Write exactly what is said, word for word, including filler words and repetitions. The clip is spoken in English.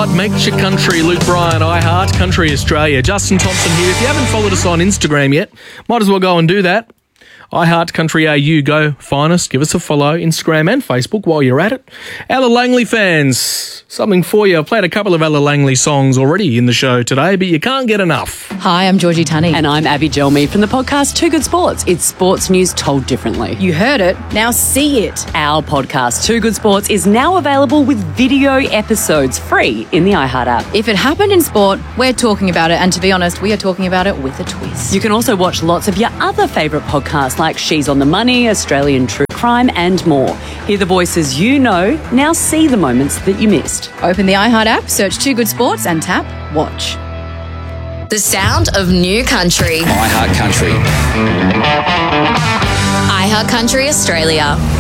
iHeart makes your country. Luke Bryan, iHeart Country Australia. Justin Thompson here. If you haven't followed us on Instagram yet, might as well go and do that. iHeart Country A U. Go find us, give us a follow, Instagram and Facebook while you're at it. Ella Langley fans, something for you. I've played a couple of Ella Langley songs already in the show today, but you can't get enough. Hi, I'm Georgie Tunney. And I'm Abby Gelmy from the podcast Too Good Sports. It's sports news told differently. You heard it, now see it. Our podcast Too Good Sports is now available with video episodes free in the iHeart app. If it happened in sport, we're talking about it, and to be honest, we are talking about it with a twist. You can also watch lots of your other favourite podcasts like She's on the Money, Australian True Crime and more. Hear the voices you know, now see the moments that you missed. Open the iHeart app, search Too Good Sports and tap Watch. The sound of new country. iHeart Country. iHeart Country Australia.